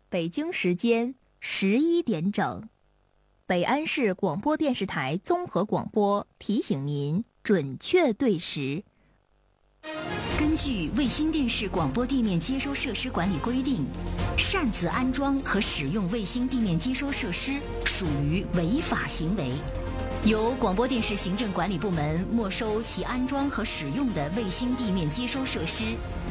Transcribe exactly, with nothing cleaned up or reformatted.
北京时间十一点整，北安市广播电视台综合广播提醒您准确对时。 根据卫星电视广播地面接收设施管理规定，擅自安装和使用卫星地面接收设施属于违法行为，由广播电视行政管理部门没收其安装和使用的卫星地面接收设施。